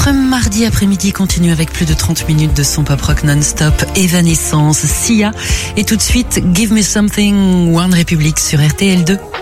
Votre mardi après-midi continue avec plus de 30 minutes de son pop rock non-stop, Evanescence, Sia et tout de suite Give Me Something, One Republic sur RTL2.